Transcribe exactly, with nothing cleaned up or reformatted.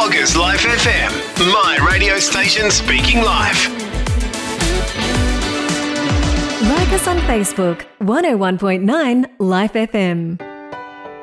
Loggers Life F M, my radio station speaking live. Like us on Facebook, one oh one point nine Life F M.